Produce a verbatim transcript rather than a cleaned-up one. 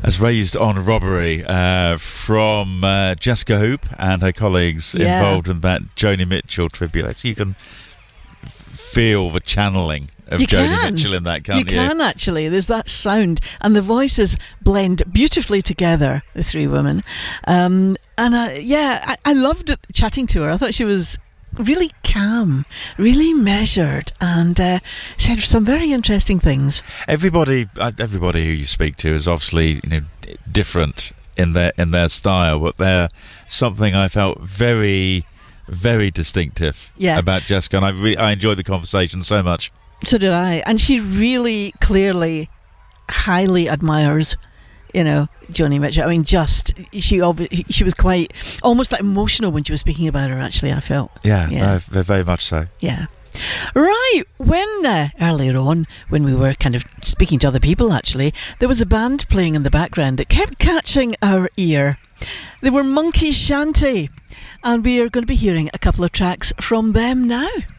has raised on robbery uh, from uh, Jessica Hoop and her colleagues Yeah. involved in that Joni Mitchell tribute. So you can feel the channeling of You Joni can. Mitchell in that, can't you? You can, actually. There's that sound. And the voices blend beautifully together, the three women. Um, and, uh, yeah, I, I loved it, chatting to her. I thought she was really calm, really measured, and uh, said some very interesting things. Everybody, uh, everybody who you speak to is obviously, you know, different in their in their style, but they're something I felt very, very distinctive Yeah. about Jessica, and I really I enjoyed the conversation so much. So did I. And she really clearly highly admires, you know, Joni Mitchell. I mean, just, she obvi- she was quite, almost like emotional when she was speaking about her, actually, I felt. Yeah, Yeah. no, very, very much so. Yeah. Right. When, uh, earlier on, when we were kind of speaking to other people, actually, there was a band playing in the background that kept catching our ear. They were Monkey Shanty. And we are going to be hearing a couple of tracks from them now.